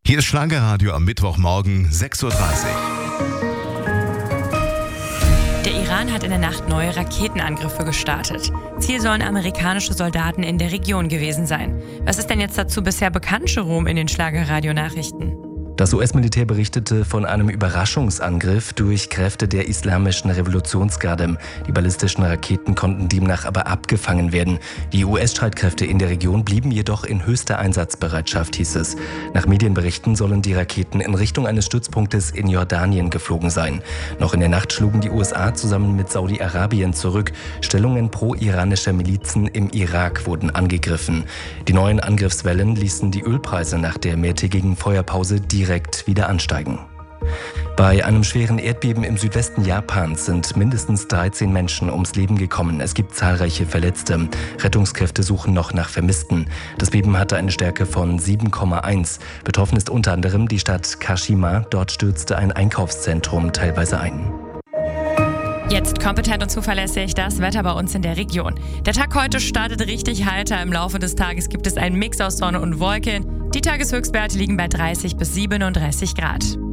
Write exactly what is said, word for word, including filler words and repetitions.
Hier ist Schlagerradio am Mittwochmorgen sechs Uhr dreißig. Der Iran hat in der Nacht neue Raketenangriffe gestartet. Ziel sollen amerikanische Soldaten in der Region gewesen sein. Was ist denn jetzt dazu bisher bekannt, Jerome, in den Schlagerradio-Nachrichten? Das U S-Militär berichtete von einem Überraschungsangriff durch Kräfte der Islamischen Revolutionsgarde. Die ballistischen Raketen konnten demnach aber abgefangen werden. Die U S-Streitkräfte in der Region blieben jedoch in höchster Einsatzbereitschaft, hieß es. Nach Medienberichten sollen die Raketen in Richtung eines Stützpunktes in Jordanien geflogen sein. Noch in der Nacht schlugen die U S A zusammen mit Saudi-Arabien zurück. Stellungen pro-iranischer Milizen im Irak wurden angegriffen. Die neuen Angriffswellen ließen die Ölpreise nach der mehrtägigen Feuerpause direkt direkt wieder ansteigen. Bei einem schweren Erdbeben im Südwesten Japans sind mindestens dreizehn Menschen ums Leben gekommen. Es gibt zahlreiche Verletzte. Rettungskräfte suchen noch nach Vermissten. Das Beben hatte eine Stärke von sieben Komma eins. Betroffen ist unter anderem die Stadt Kashima. Dort stürzte ein Einkaufszentrum teilweise ein. Jetzt kompetent und zuverlässig das Wetter bei uns in der Region. Der Tag heute startet richtig heiter. Im Laufe des Tages gibt es einen Mix aus Sonne und Wolken. Die Tageshöchstwerte liegen bei dreißig bis siebenunddreißig Grad.